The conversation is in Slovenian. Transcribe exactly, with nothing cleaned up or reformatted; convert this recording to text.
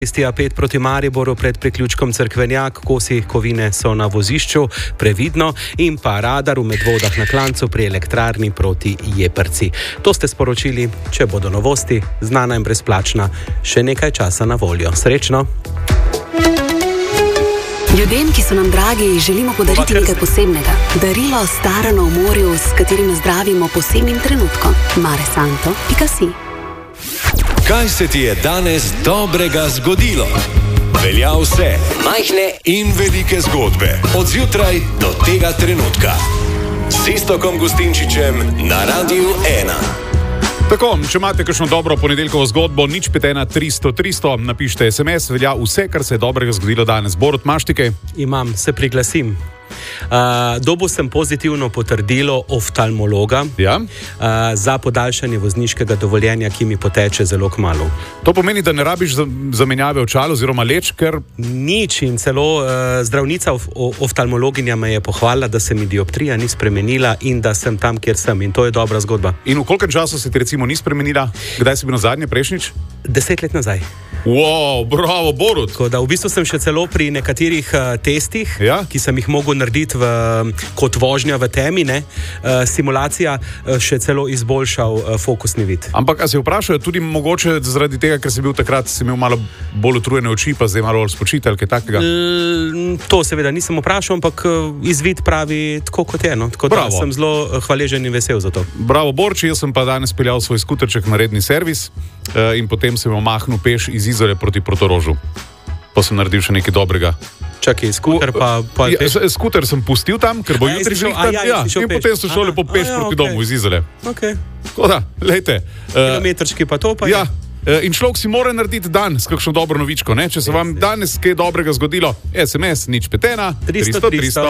A pet proti Mariboru pred priključkom Cerkvenjak, kosi kovine so na vozišču, previdno, in pa radar v Medvodah na Klancu pri elektrarni proti Jeprci. To ste sporočili, če bodo novosti, znana in brezplačna, še nekaj časa na voljo. Srečno! Ljudem, ki so nam dragi, želimo podariti nekaj posebnega. Darilo starano v morju, s katerim zdravimo posebnim trenutkom. maresanto pika si. Kaj se ti je danes dobrega zgodilo? Velja vse, majhne in velike zgodbe, od zjutraj do tega trenutka. S Iztokom Gustinčičem na Radiu ena. Tako, če imate kakšno dobro ponedeljkovo zgodbo, nič pet ena tristo tristo, napišite es em es, velja vse, kar se je dobrega zgodilo danes. Borut, imaš ti kaj? Imam, se priglasim. Uh, dobil sem pozitivno potrdilo oftalmologa ja? uh, za podaljšanje vozniškega dovoljenja, ki mi poteče zelo kmalu. To pomeni, da ne rabiš zamenjave očal oziroma leč, ker... Nič, in celo uh, zdravnica of, oftalmologinja me je pohvalila, da se mi dioptrija ni spremenila in da sem tam, kjer sem, in to je dobra zgodba. In v kolkem času se ti recimo ni spremenila? Kdaj si bil na zadnje, prejšnjič? Deset let nazaj. Wow, bravo, Borut! Tako da v bistvu sem še celo pri nekaterih uh, testih, ja? ki sem jih mogel narediti v, kot vožnja v temi, ne, uh, simulacija uh, še celo izboljšal uh, fokusni vid. Ampak a se vprašajo tudi mogoče zaradi tega, ker si bil takrat, si imel malo bolj utrujene oči, pa zdaj malo bolj spočitelj, kaj takega? L, to seveda nisem vprašal, ampak uh, izvid pravi tako kot je, no. Tako da bravo. Sem zelo hvaležen in vesel za to. Bravo, Borči, jaz sem pa danes peljal svoj skuterček na redni servis uh, in potem sem omahnil peš iz Izole proti Protorožu. Pa sem naredil še nekaj dobrega. Čakaj, skuter pa... pa ja, skuter sem pustil tam, ker bo a, jutri šel tam, ja, ja, in peš. Potem so šel lepo peš a, ja, proti okay. domu iz Izole. Ok. Tako da, lejte. Kilometrčki pa to pa ja. je. In človek si mora narediti dan s kakšno dobro novičko, ne? Če se vam danes kaj dobrega zgodilo, es em es, nič pet ena tristo tristo.